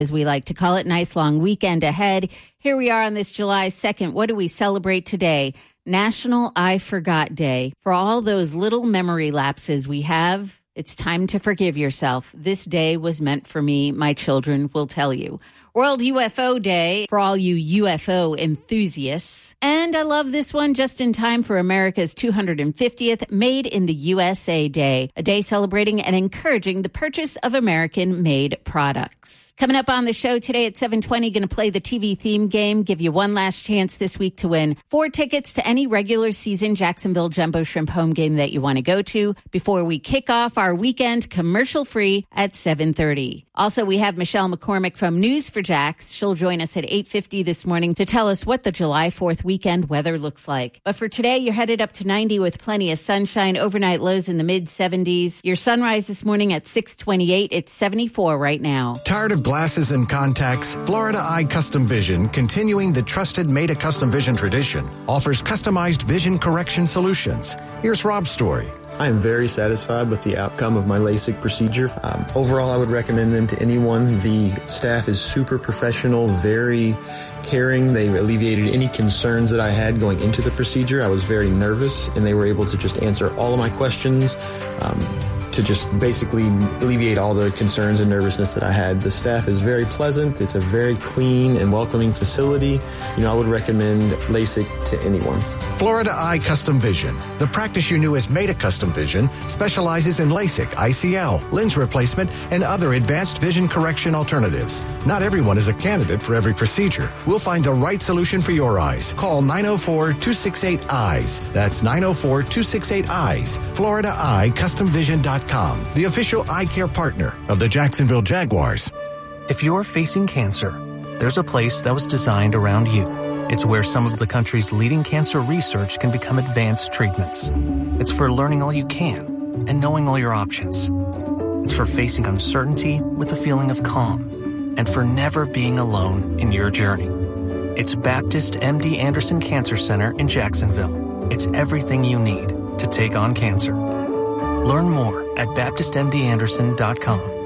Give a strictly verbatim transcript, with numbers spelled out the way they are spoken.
as we like to call it. Nice long weekend ahead. Here we are on this July second. What do we celebrate today? National I Forgot Day. For all those little memory lapses we have, it's time to forgive yourself. This day was meant for me, my children will tell you. World U F O Day for all you U F O enthusiasts. And I love this one just in time for America's two hundred fiftieth Made in the U S A Day, a day celebrating and encouraging the purchase of American-made products. Coming up on the show today at seven twenty, going to play the T V theme game, give you one last chance this week to win four tickets to any regular season Jacksonville Jumbo Shrimp home game that you want to go to before we kick off our weekend commercial-free at seven thirty. Also, we have Michelle McCormick from News for Jax. She'll join us at eight fifty this morning to tell us what the July fourth weekend weather looks like. But for today, you're headed up to ninety with plenty of sunshine, overnight lows in the mid seventies. Your sunrise this morning at six twenty-eight. It's seventy-four right now. Tired of glasses and contacts? Florida Eye Custom Vision, continuing the trusted made-a-custom vision tradition, offers customized vision correction solutions. Here's Rob's story. I am very satisfied with the outcome of my LASIK procedure. Um, overall, I would recommend them to anyone. The staff is super professional, very caring. They alleviated any concerns that I had going into the procedure. I was very nervous, and they were able to just answer all of my questions, um, to just basically alleviate all the concerns and nervousness that I had. The staff is very pleasant. It's a very clean and welcoming facility. You know, I would recommend LASIK to anyone. Florida Eye Custom Vision, the practice you knew as Made a Custom Vision, specializes in LASIK, I C L, lens replacement, and other advanced vision correction alternatives. Not everyone is a candidate for every procedure. We'll find the right solution for your eyes. Call nine oh four, two six eight, eyes. That's nine oh four, two six eight, eyes. Florida Eye Custom Vision dot com, the official eye care partner of the Jacksonville Jaguars. If you're facing cancer, there's a place that was designed around you. It's where some of the country's leading cancer research can become advanced treatments. It's for learning all you can and knowing all your options. It's for facing uncertainty with a feeling of calm and for never being alone in your journey. It's Baptist M D Anderson Cancer Center in Jacksonville. It's everything you need to take on cancer. Learn more at baptist m d anderson dot com.